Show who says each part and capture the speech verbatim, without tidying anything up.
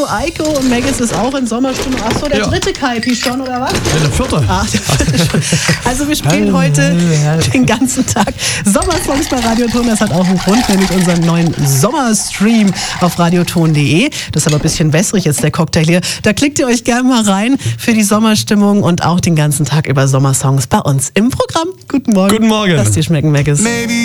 Speaker 1: Eiko und Maggis ist auch in Sommerstimmung. Ach so, der
Speaker 2: Ja.
Speaker 1: dritte Kaipi schon, oder was?
Speaker 2: Ja, der vierte.
Speaker 1: Ach, der vierte schon. Also wir spielen heute den ganzen Tag Sommersongs bei Radioton. Das hat auch einen Grund, nämlich unseren neuen Sommerstream auf radioton punkt de. Das ist aber ein bisschen wässrig jetzt, der Cocktail hier. Da klickt ihr euch gerne mal rein für die Sommerstimmung und auch den ganzen Tag über Sommersongs bei uns im Programm. Guten Morgen.
Speaker 2: Guten Morgen.
Speaker 1: Lass dir schmecken, Maggis.